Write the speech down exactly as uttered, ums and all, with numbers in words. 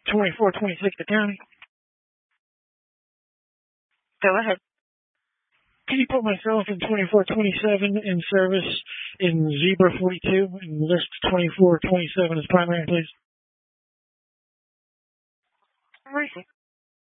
twenty-four twenty-six to county. Go ahead. Can you put myself in twenty-four twenty-seven in service in Zebra forty-two and list twenty-four twenty-seven as primary, please? Where is he?